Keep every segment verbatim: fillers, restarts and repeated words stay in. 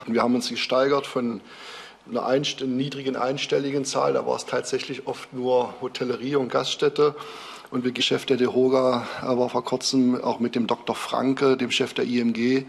Wir haben uns gesteigert von einer einst niedrigen einstelligen Zahl, da war es tatsächlich oft nur Hotellerie und Gaststätte. Und der Chef der DEHOGA war vor kurzem auch mit dem Doktor Franke, dem Chef der I M G,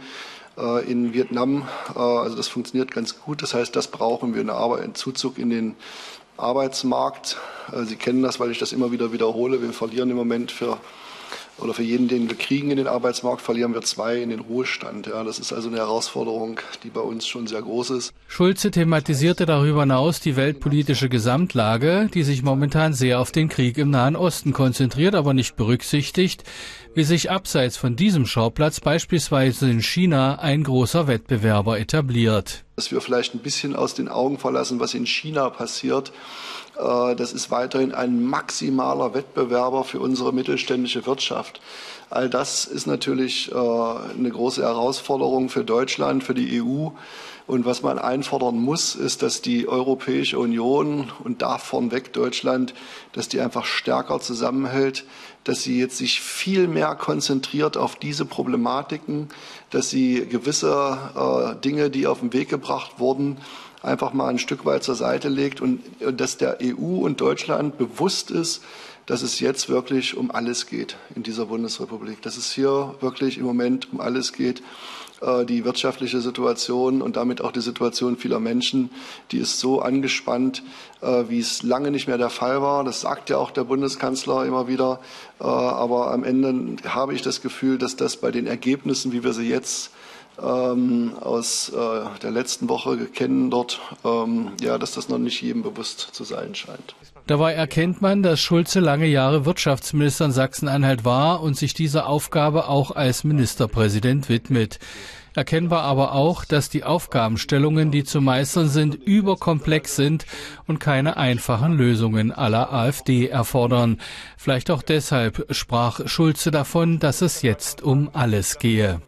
in Vietnam. Also das funktioniert ganz gut. Das heißt, das brauchen wir, einen Zuzug in den Arbeitsmarkt. Sie kennen das, weil ich das immer wieder wiederhole. Wir verlieren im Moment für oder für jeden, den wir kriegen in den Arbeitsmarkt, verlieren wir zwei in den Ruhestand. Ja, das ist also eine Herausforderung, die bei uns schon sehr groß ist. Schulze thematisierte darüber hinaus die weltpolitische Gesamtlage, die sich momentan sehr auf den Krieg im Nahen Osten konzentriert, aber nicht berücksichtigt, wie sich abseits von diesem Schauplatz beispielsweise in China ein großer Wettbewerber etabliert. Dass wir vielleicht ein bisschen aus den Augen verlassen, was in China passiert. Das ist weiterhin ein maximaler Wettbewerber für unsere mittelständische Wirtschaft. All das ist natürlich eine große Herausforderung für Deutschland, für die E U. Und was man einfordern muss, ist, dass die Europäische Union und davon weg Deutschland, dass die einfach stärker zusammenhält, dass sie jetzt sich viel mehr konzentriert auf diese Problematiken, dass sie gewisse äh, Dinge, die auf den Weg gebracht wurden, einfach mal ein Stück weit zur Seite legt und, und dass der E U und Deutschland bewusst ist, dass es jetzt wirklich um alles geht in dieser Bundesrepublik. Dass es hier wirklich im Moment um alles geht. Äh, die wirtschaftliche Situation und damit auch die Situation vieler Menschen, die ist so angespannt, äh, wie es lange nicht mehr der Fall war. Das sagt ja auch der Bundeskanzler immer wieder. Äh, aber am Ende habe ich das Gefühl, dass das bei den Ergebnissen, wie wir sie jetzt ähm, aus äh, der letzten Woche kennen dort, ähm, ja, dass das noch nicht jedem bewusst zu sein scheint. Dabei erkennt man, dass Schulze lange Jahre Wirtschaftsminister in Sachsen-Anhalt war und sich dieser Aufgabe auch als Ministerpräsident widmet. Erkennbar aber auch, dass die Aufgabenstellungen, die zu meistern sind, überkomplex sind und keine einfachen Lösungen à la AfD erfordern. Vielleicht auch deshalb sprach Schulze davon, dass es jetzt um alles gehe.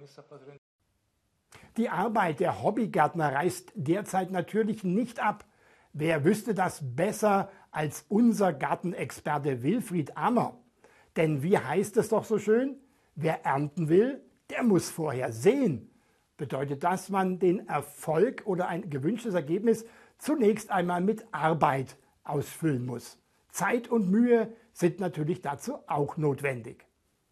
Die Arbeit der Hobbygärtner reißt derzeit natürlich nicht ab. Wer wüsste das besser als unser Gartenexperte Wilfried Ammer? Denn wie heißt es doch so schön? Wer ernten will, der muss vorher sehen. Bedeutet, dass man den Erfolg oder ein gewünschtes Ergebnis zunächst einmal mit Arbeit ausfüllen muss. Zeit und Mühe sind natürlich dazu auch notwendig.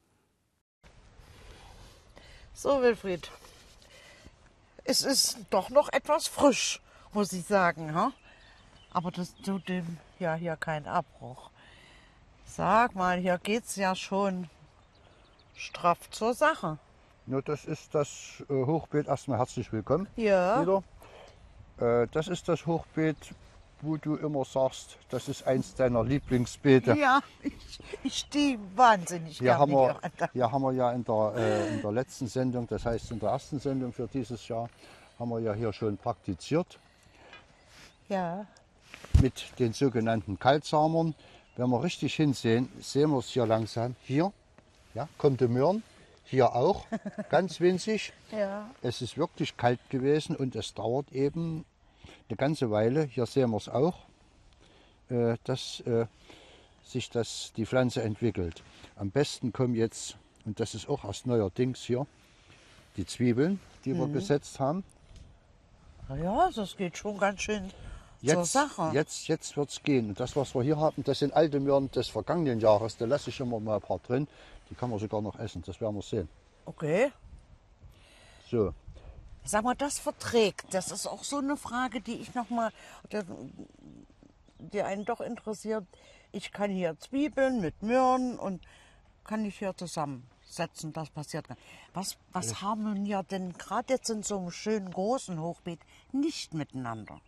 So, Wilfried, es ist doch noch etwas frisch, muss ich sagen. Ha? Aber das tut dem ja hier keinen Abbruch. Sag mal, hier geht's ja schon straff zur Sache. Ja, das ist das äh, Hochbeet. Erstmal herzlich willkommen. Ja. Wieder. Äh, das ist das Hochbeet, wo du immer sagst, das ist eins deiner Lieblingsbeete. Ja, ich, ich stehe wahnsinnig hier gerne haben wir, hier. Hier haben wir ja in der, äh, in der letzten Sendung, das heißt in der ersten Sendung für dieses Jahr, haben wir ja hier schon praktiziert. Ja. Mit den sogenannten Kaltsamern. Wenn wir richtig hinsehen, sehen wir es hier langsam. Hier ja, kommt der Möhren. Hier auch, ganz winzig. Ja. Es ist wirklich kalt gewesen und es dauert eben eine ganze Weile. Hier sehen wir es auch, äh, dass äh, sich das, die Pflanze entwickelt. Am besten kommen jetzt, und das ist auch erst neuerdings hier, die Zwiebeln, die mhm. wir gesetzt haben. Ja, das geht schon ganz schön jetzt, zur Sache. Jetzt, jetzt wird es gehen. Und das, was wir hier haben, das sind alte Möhren des vergangenen Jahres. Da lasse ich immer mal ein paar drin. Die kann man sogar noch essen, das werden wir sehen. Okay. So. Sag mal, das verträgt. Das ist auch so eine Frage, die ich noch mal, die einen doch interessiert. Ich kann hier Zwiebeln mit Möhren und kann ich hier zusammensetzen. Das passiert gar nicht. Was, was haben wir denn gerade jetzt in so einem schönen großen Hochbeet nicht miteinander?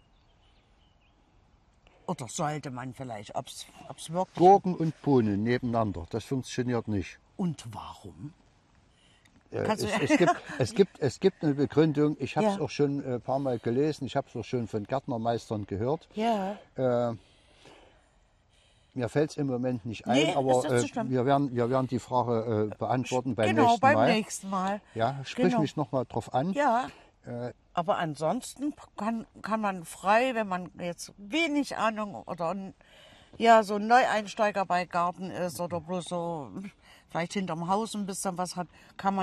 Oder sollte man vielleicht, ob es wirklich... Gurken und Bohnen nebeneinander, das funktioniert nicht. Und warum? Äh, es, es, gibt, es, gibt, es gibt eine Begründung, ich habe es ja. auch schon ein paar Mal gelesen, ich habe es auch schon von Gärtnermeistern gehört. Ja. Äh, mir fällt es im Moment nicht ein, nee, aber äh, wir, werden, wir werden die Frage äh, beantworten beim genau, nächsten beim Mal. Genau, beim nächsten Mal. Ja, sprich genau. mich noch mal drauf an. Ja. Äh, Aber ansonsten kann, kann man frei, wenn man jetzt wenig Ahnung oder ja, so ein Neueinsteiger bei Garten ist oder bloß so vielleicht hinterm Haus ein bisschen was hat, kann man